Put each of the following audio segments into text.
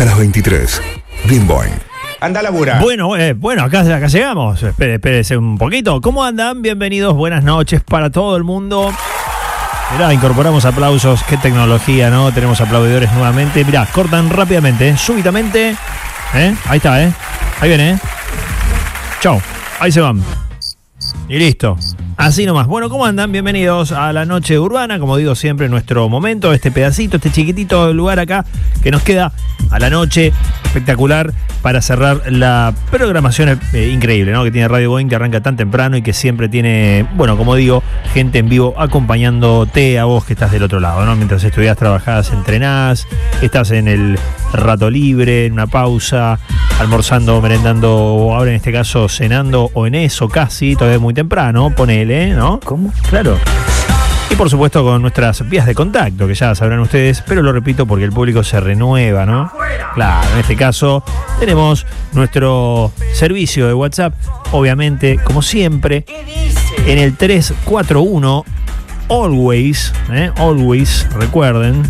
hasta las 23. Bien Boing. Anda a laburar. Bueno, acá llegamos. Espérese un poquito. ¿Cómo andan? Bienvenidos, buenas noches para todo el mundo. Mirá, incorporamos aplausos. Qué tecnología, ¿no? Tenemos aplaudidores nuevamente. Mirá, cortan rápidamente, súbitamente. Ahí está, Ahí viene, Chau. Ahí se van. Y listo. Así nomás. Bueno, ¿cómo andan? Bienvenidos a la noche urbana, como digo siempre, nuestro momento, este pedacito, este chiquitito lugar acá que nos queda a la noche, espectacular, para cerrar la programación increíble, ¿no? Que tiene Radio Boing, que arranca tan temprano y que siempre tiene, bueno, como digo, gente en vivo acompañándote a vos que estás del otro lado, ¿no? Mientras estudiás, trabajás, entrenás, estás en el rato libre, en una pausa, almorzando, merendando, o ahora en este caso cenando, o en eso casi, todavía es muy temprano, ponele, ¿no? ¿Cómo? Claro. Y por supuesto con nuestras vías de contacto, que ya sabrán ustedes, pero lo repito porque el público se renueva, ¿no? Claro, en este caso tenemos nuestro servicio de WhatsApp, obviamente, como siempre, en el 341 Always, Always, recuerden.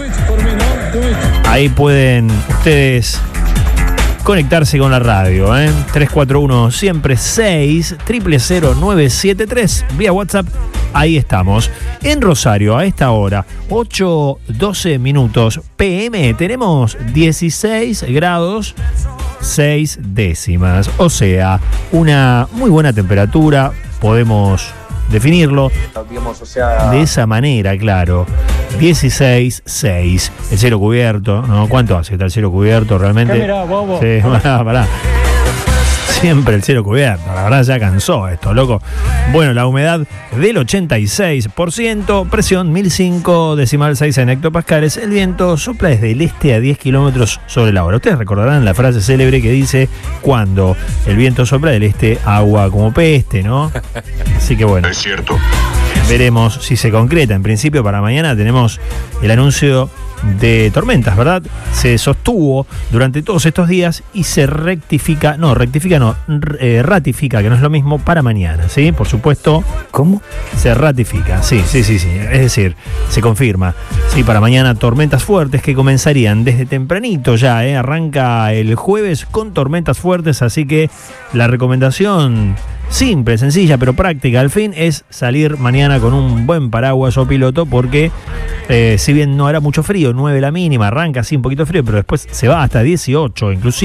Ahí pueden ustedes conectarse con la radio, 341 siempre 6 000 973 vía WhatsApp. Ahí estamos. En Rosario, a esta hora, 8:12 minutos PM, tenemos 16 grados 6 décimas. O sea, una muy buena temperatura, podemos definirlo de esa manera, claro. 16,6. El cielo cubierto, ¿no? ¿Cuánto hace que está el cielo cubierto realmente? Mirá, bobo. Sí, pará. Siempre el cielo cubierto, la verdad ya cansó esto, loco. Bueno, la humedad del 86%, presión 1005,6 en hectopascales, el viento sopla desde el este a 10 kilómetros sobre la hora. Ustedes recordarán la frase célebre que dice: cuando el viento sopla del este, agua como peste, ¿no? Así que bueno. Es cierto. Veremos si se concreta. En principio para mañana tenemos el anuncio de tormentas, ¿verdad? Se sostuvo durante todos estos días y se ratifica, que no es lo mismo, para mañana, ¿sí? Por supuesto. ¿Cómo? Se ratifica, sí. Es decir, se confirma. Sí, para mañana tormentas fuertes que comenzarían desde tempranito ya, arranca el jueves con tormentas fuertes, así que la recomendación simple, sencilla, pero práctica al fin es salir mañana con un buen paraguas o piloto, porque si bien no hará mucho frío, 9 la mínima, arranca así un poquito frío, pero después se va hasta 18 inclusive.